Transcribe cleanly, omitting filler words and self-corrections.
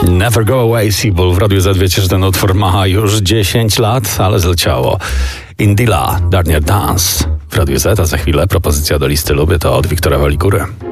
Never Go Away, Seabull. W Radiu Z wiecie, że ten utwór ma już 10 lat, ale zleciało. Indila, Darnier Dance. W Radiu Z, a za chwilę propozycja do listy Lubię to od Wiktora Waligury.